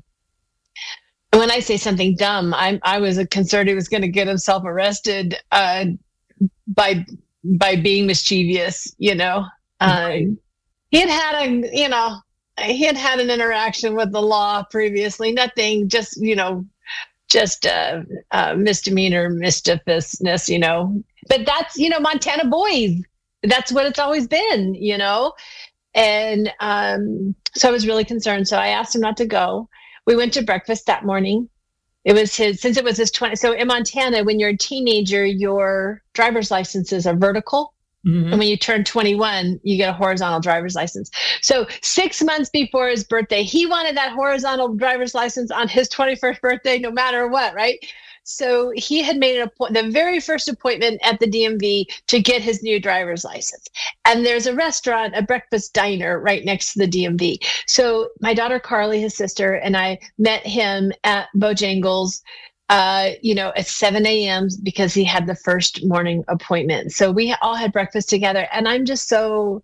when I say something dumb, I, I was concerned he was going to get himself arrested uh, by by being mischievous. You know, uh, he had had a you know he had had an interaction with the law previously. Nothing, just you know, just uh, uh, misdemeanor, mischievousness. You know. But that's, you know, Montana boys. That's what it's always been, you know. And um, so I was really concerned. So I asked him not to go. We went to breakfast that morning. It was his, since it was his twenty. So in Montana, when you're a teenager, your driver's licenses are vertical. Mm-hmm. And when you turn twenty-one, you get a horizontal driver's license. So six months before his birthday, he wanted that horizontal driver's license on his twenty-first birthday, no matter what, right? So he had made an appointment, the very first appointment at the D M V to get his new driver's license. And there's a restaurant, a breakfast diner right next to the D M V. So my daughter Carly, his sister, and I met him at Bojangles, uh, you know, at seven a.m. because he had the first morning appointment. So we all had breakfast together. And I'm just so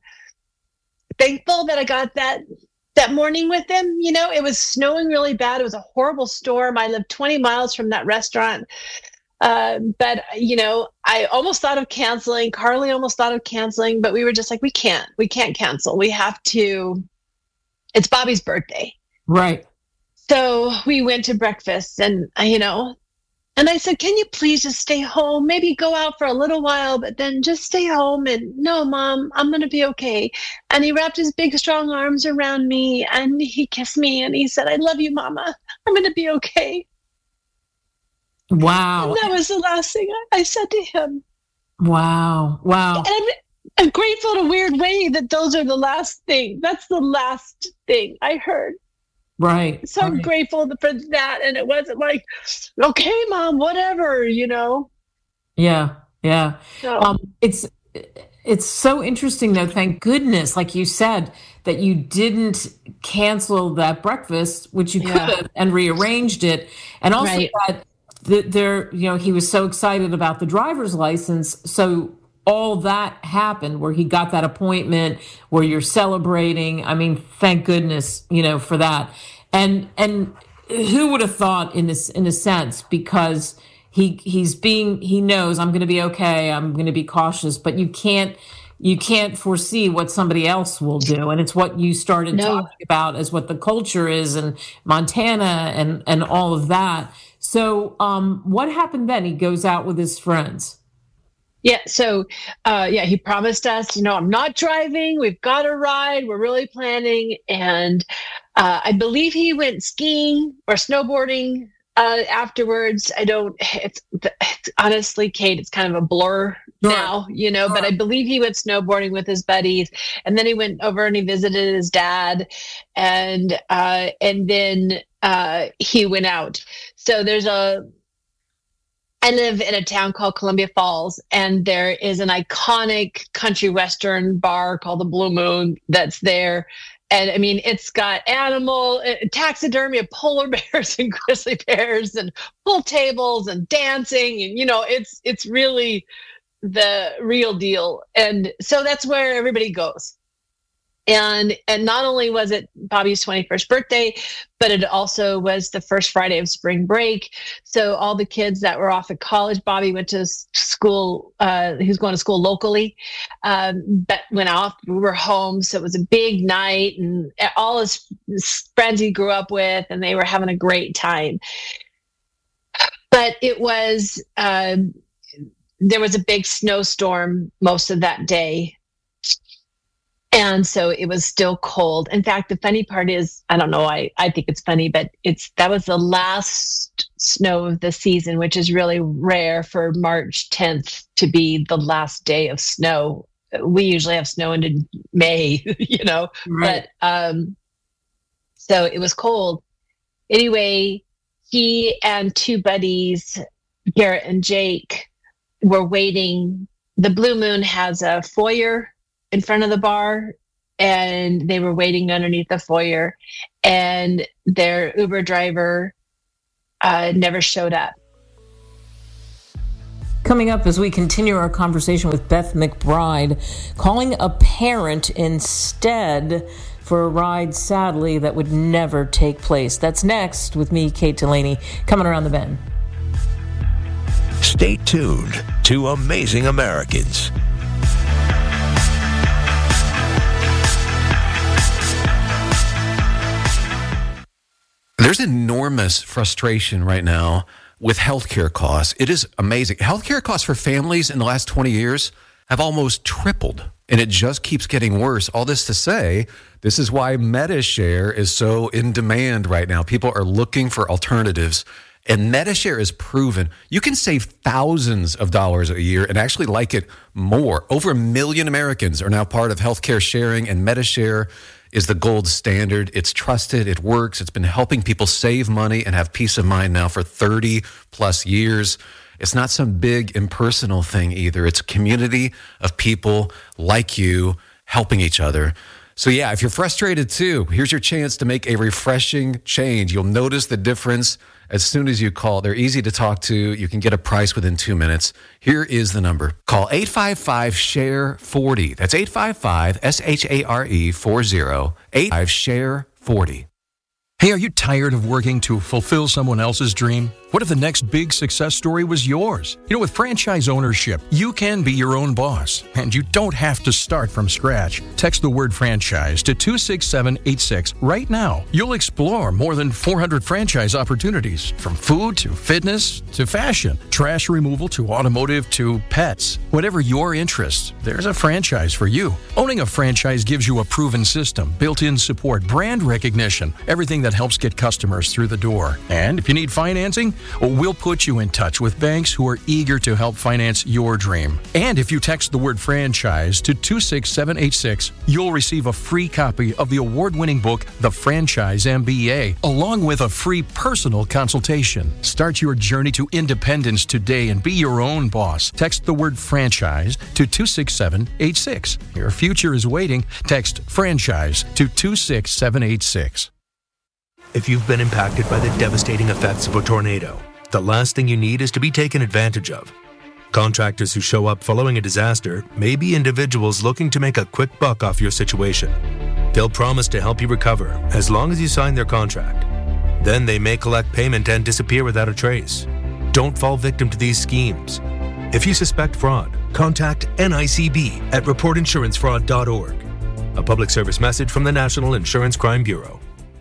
thankful that I got that that morning with him. You know, it was snowing really bad. It was a horrible storm. I lived twenty miles from that restaurant. Uh, but, you know, I almost thought of canceling. Carly almost thought of canceling, but we were just like, we can't, we can't cancel. We have to, it's Bobby's birthday. Right. So we went to breakfast and, you know, and I said, can you please just stay home? Maybe go out for a little while, but then just stay home. And no, Mom, I'm going to be okay. And he wrapped his big, strong arms around me and he kissed me and he said, I love you, Mama. I'm going to be okay. Wow. And that was the last thing I, I said to him. Wow. Wow. And I'm, I'm grateful in a weird way that those are the last thing. That's the last thing I heard. Right. So I'm right. grateful for that. And it wasn't like, okay, Mom, whatever, you know? Yeah. Yeah. So. Um, it's, it's so interesting though. Thank goodness, like you said, that you didn't cancel that breakfast, which you could Yeah. have, and rearranged it. And also Right. that th- there, you know, he was so excited about the driver's license. So all that happened where he got that appointment where you're celebrating. I mean, thank goodness, you know, for that. And, and who would have thought in this, in a sense, because he, he's being, he knows I'm going to be okay. I'm going to be cautious, but you can't, you can't foresee what somebody else will do. And it's what you started No. talking about as what the culture is in Montana and, and all of that. So, um, what happened then? He goes out with his friends. Yeah. So, uh, yeah, he promised us, you know, I'm not driving. We've got a ride. We're really planning. And uh, I believe he went skiing or snowboarding uh, afterwards. I don't, it's, it's honestly, Kate, it's kind of a blur now, you know, but I believe he went snowboarding with his buddies. And then he went over and he visited his dad. And, uh, and then uh, he went out. So there's a, I live in a town called Columbia Falls, and there is an iconic country western bar called the Blue Moon that's there. And I mean, it's got animal uh, taxidermy of polar bears and grizzly bears and pool tables and dancing. And, you know, it's, it's really the real deal. And so that's where everybody goes. And and not only was it Bobby's twenty-first birthday, but it also was the first Friday of spring break. So all the kids that were off at college, Bobby went to school, uh, he was going to school locally, um, but went off, we were home. So it was a big night and all his, his friends he grew up with, and they were having a great time. But it was, um, there was a big snowstorm most of that day. And so it was still cold. In fact, the funny part is, I don't know, I, I think it's funny, but it's that was the last snow of the season, which is really rare for March tenth to be the last day of snow. We usually have snow into May, you know, right. but um, so it was cold. Anyway, he and two buddies, Garrett and Jake, were waiting. The Blue Moon has a foyer in front of the bar, and they were waiting underneath the foyer, and their Uber driver uh, never showed up. Coming up as we continue our conversation with Beth McBride, calling a parent instead for a ride, sadly, that would never take place. That's next with me, Kate Delaney, coming around the bend. Stay tuned to Amazing Americans. There's enormous frustration right now with healthcare costs. It is amazing. Healthcare costs for families in the last twenty years have almost tripled, and it just keeps getting worse. All this to say, this is why Medi-Share is so in demand right now. People are looking for alternatives, and Medi-Share is proven. You can save thousands of dollars a year and actually like it more. Over a million Americans are now part of healthcare sharing, and Medi-Share is the gold standard. It's trusted. It works. It's been helping people save money and have peace of mind now for thirty plus years. It's not some big impersonal thing either. It's a community of people like you helping each other. So yeah, if you're frustrated too, here's your chance to make a refreshing change. You'll notice the difference as soon as you call. They're easy to talk to. You can get a price within two minutes. Here is the number. Call eight five five, S H A R E, forty. That's eight five five, S H A R E, forty. eight five S H A R E, forty. Hey, are you tired of working to fulfill someone else's dream? What if the next big success story was yours? You know, with franchise ownership, you can be your own boss, and you don't have to start from scratch. Text the word franchise to two six seven eight six right now. You'll explore more than four hundred franchise opportunities, from food to fitness to fashion, trash removal to automotive to pets. Whatever your interest, there's a franchise for you. Owning a franchise gives you a proven system, built-in support, brand recognition, everything that helps get customers through the door. And if you need financing, well, we'll put you in touch with banks who are eager to help finance your dream. And if you text the word franchise to two six seven eight six, you'll receive a free copy of the award-winning book, The Franchise M B A, along with a free personal consultation. Start your journey to independence today and be your own boss. Text the word franchise to two six seven eight six. Your future is waiting. Text franchise to two six seven eight six. If you've been impacted by the devastating effects of a tornado, the last thing you need is to be taken advantage of. Contractors who show up following a disaster may be individuals looking to make a quick buck off your situation. They'll promise to help you recover as long as you sign their contract. Then they may collect payment and disappear without a trace. Don't fall victim to these schemes. If you suspect fraud, contact N I C B at report insurance fraud dot org. A public service message from the National Insurance Crime Bureau.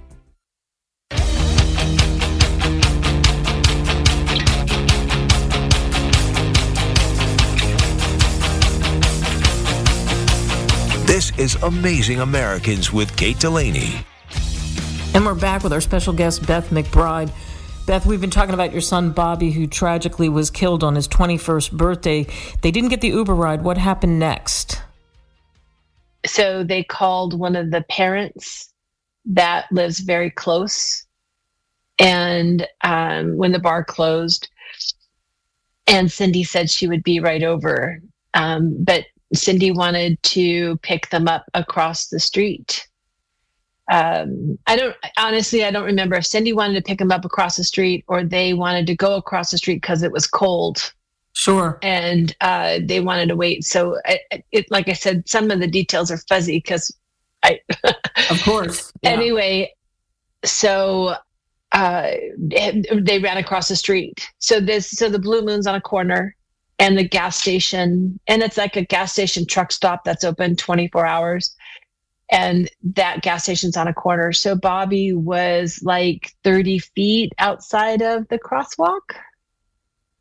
This is Amazing Americans with Kate Delaney. And we're back with our special guest, Beth McBride. Beth, we've been talking about your son, Bobby, who tragically was killed on his twenty-first birthday. They didn't get the Uber ride. What happened next? So they called one of the parents that lives very close. And um, when the bar closed, and Cindy said she would be right over. Um, but Cindy wanted to pick them up across the street. Um, I don't, honestly, I don't remember if Cindy wanted to pick them up across the street or they wanted to go across the street because it was cold. Sure. And uh, they wanted to wait. So, it, it, like I said, some of the details are fuzzy because I. Of course. Yeah. Anyway, so uh, they ran across the street. So this, so the Blue Moon's on a corner. And the gas station, and it's like a gas station truck stop that's open twenty-four hours. And that gas station's on a corner. So Bobby was like thirty feet outside of the crosswalk.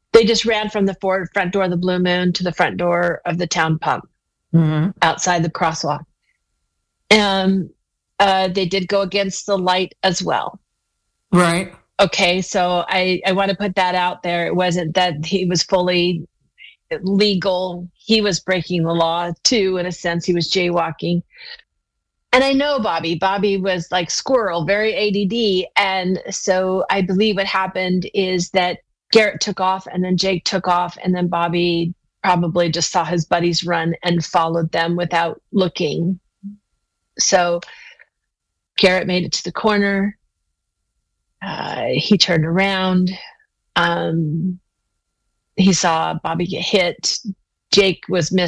they just ran from the for- front door of the Blue Moon to the front door of the town pump Mm-hmm. outside the crosswalk. And uh, they did go against the light as well. Right. Okay, so I, I want to put that out there. It wasn't that he was fully legal. He was breaking the law too, in a sense. He was jaywalking. And I know Bobby. Bobby was like squirrel, very A D D. And so I believe what happened is that Garrett took off and then Jake took off and then Bobby probably just saw his buddies run and followed them without looking. So Garrett made it to the corner. Uh, he turned around. Um, he saw Bobby get hit. Jake was missing.